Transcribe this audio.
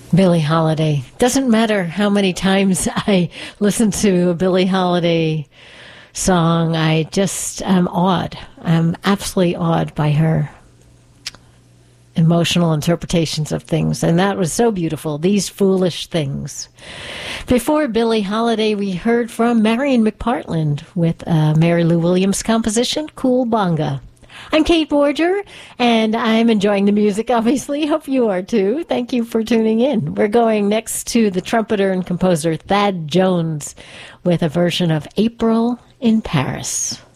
Billie Holiday. Doesn't matter how many times I listen to a Billie Holiday song, I just am awed. I'm absolutely awed by her emotional interpretations of things. And that was so beautiful. These Foolish Things. Before Billie Holiday, we heard from Marion McPartland with Mary Lou Williams' composition, Cool Bonga. I'm Kate Borger, and I'm enjoying the music, obviously. Hope you are, too. Thank you for tuning in. We're going next to the trumpeter and composer Thad Jones with a version of April in Paris.